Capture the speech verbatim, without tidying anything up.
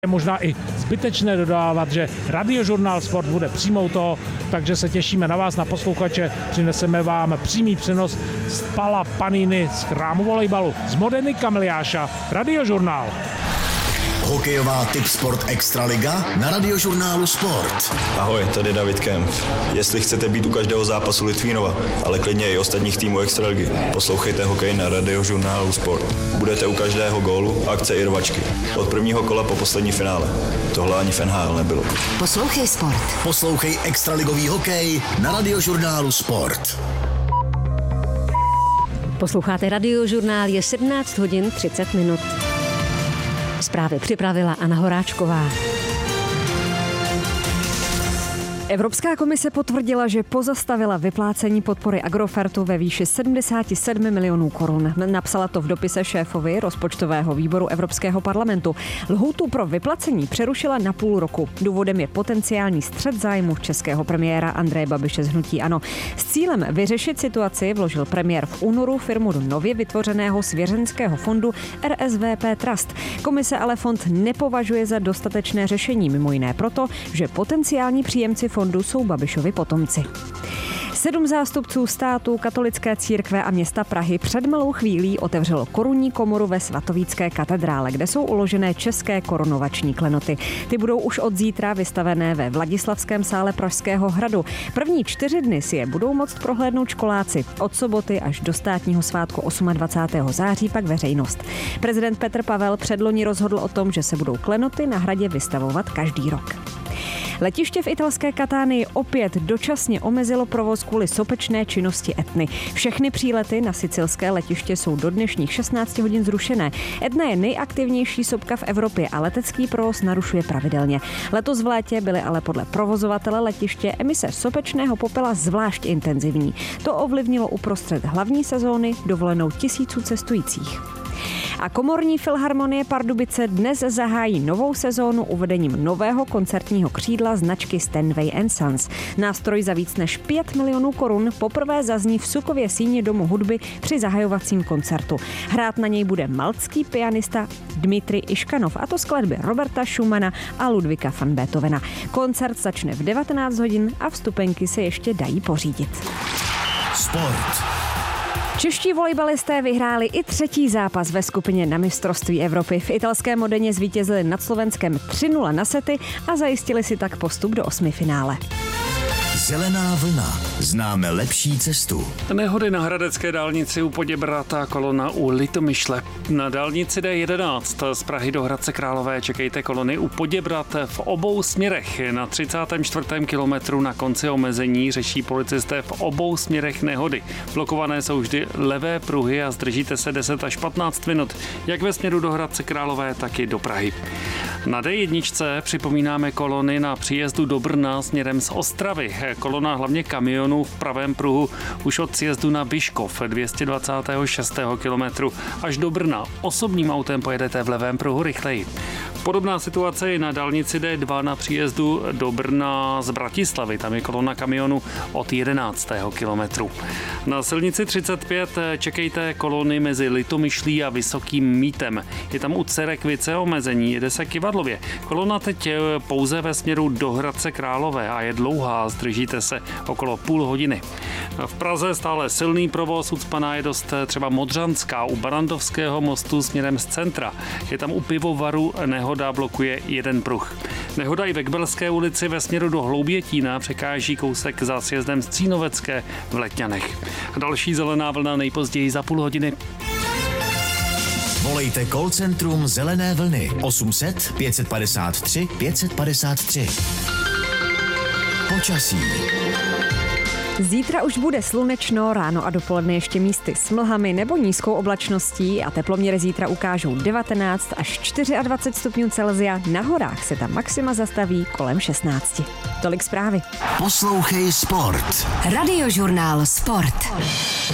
Je možná i zbytečné dodávat, že Radiožurnál Sport bude přímou toho, takže se těšíme na vás, na posluchače. Přineseme vám přímý přenos z Pala Paniny z chrámu volejbalu z Modeny Kamiliáša. Radiožurnál. Hokejová Tipsport Extraliga na Radiožurnálu Sport. Ahoj, tady David Kemp. Jestli chcete být u každého zápasu Litvínova, ale klidně i ostatních týmů Extraligy, poslouchejte hokej na Radiožurnálu Sport. Budete u každého gólu, akce i rvačky. Od prvního kola po poslední finále. Tohle ani v N H L nebylo. Poslouchej Sport. Poslouchej extraligový hokej na Radiožurnálu Sport. Posloucháte Radiožurnál, je sedmnáct hodin třicet minut. Zprávy připravila Anna Horáčková. Evropská komise potvrdila, že pozastavila vyplácení podpory Agrofertu ve výši sedmdesát sedm milionů korun. Napsala to v dopise šéfovi rozpočtového výboru Evropského parlamentu. Lhůtu pro vyplacení přerušila na půl roku. Důvodem je potenciální střet zájmu českého premiéra Andreje Babiše z hnutí ANO. S cílem vyřešit situaci vložil premiér v únoru firmu do nově vytvořeného svěřenského fondu R S V P Trust. Komise ale fond nepovažuje za dostatečné řešení, mimo jiné proto, že potenciální příjemci fondu jsou Babišovi potomci. Sedm zástupců státu, katolické církve a města Prahy před malou chvílí otevřelo korunní komoru ve Svatovícké katedrále, kde jsou uložené české korunovační klenoty. Ty budou už od zítra vystavené ve Vladislavském sále Pražského hradu. První čtyři dny si je budou moct prohlédnout školáci. Od soboty až do státního svátku dvacátého osmého září pak veřejnost. Prezident Petr Pavel předloni rozhodl o tom, že se budou klenoty na hradě vystavovat každý rok. Letiště v italské Katánii opět dočasně omezilo provoz kvůli sopečné činnosti Etny. Všechny přílety na sicilské letiště jsou do dnešních šestnácti hodin zrušené. Etna je nejaktivnější sopka v Evropě a letecký provoz narušuje pravidelně. Letos v létě byly ale podle provozovatele letiště emise sopečného popela zvlášť intenzivní. To ovlivnilo uprostřed hlavní sezóny dovolenou tisíců cestujících. A komorní filharmonie Pardubice dnes zahájí novou sezónu uvedením nového koncertního křídla značky Steinway and Sons. Nástroj za víc než pět milionů korun poprvé zazní v Sukově síni Domu hudby při zahajovacím koncertu. Hrát na něj bude maltský pianista Dmitrij Iškanov, a to skladby Roberta Schumana a Ludvíka van Beethovena. Koncert začne v devatenáct hodin a vstupenky se ještě dají pořídit. Sport. Čeští volejbalisté vyhráli i třetí zápas ve skupině na mistrovství Evropy. V italském Modeně zvítězili nad Slovenskem tři nula na sety a zajistili si tak postup do osmifinále. Zelená vlna. Známe lepší cestu. Nehody na hradecké dálnici u Poděbrad, kolona u Litomyšle. Na dálnici D jedenáct z Prahy do Hradce Králové čekejte kolony u Poděbrad v obou směrech. Na třicátém čtvrtém kilometru na konci omezení řeší policisté v obou směrech nehody. Blokované jsou vždy levé pruhy a zdržíte se deset až patnáct minut, jak ve směru do Hradce Králové, tak i do Prahy. Na D jedna připomínáme kolony na příjezdu do Brna směrem z Ostravy. Kolona hlavně kamionů v pravém pruhu už od sjezdu na Vyškov dvě stě dvacet šest kilometru až do Brna. Osobním autem pojedete v levém pruhu rychleji. Podobná situace je na dálnici D dva na příjezdu do Brna z Bratislavy. Tam je kolona kamionů od jedenáctého kilometru. Na silnici třicet pět čekejte kolony mezi Litomyšlí a Vysokým Mítem. Je tam u Cerekvice omezení, jede se Kivadlově. Kolona teď pouze ve směru do Hradce Králové a je dlouhá, zdržíte se okolo půl hodiny. V Praze stále silný provoz, ucpaná je dost třeba Modřanská u Barandovského mostu směrem z centra. Je tam u Pivovaru nehoda, blokuje jeden pruh. Nehoda i ve Kbelské ulici ve směru do Hloubětína překáží kousek za sjezdem z Cínovecké v Letňanech. Další zelená vlna nejpozději za půl hodiny. Volejte call centrum Zelené vlny osm set pět padesát tři pět padesát tři. Počasí. Zítra už bude slunečno, ráno a dopoledne ještě místy s mlhami nebo nízkou oblačností a teploměry zítra ukážou devatenáct až dvacet čtyři stupňů Celsia. Na horách se tam maxima zastaví kolem šestnáct. Tolik zprávy. Poslouchej Sport. Radiožurnál Sport.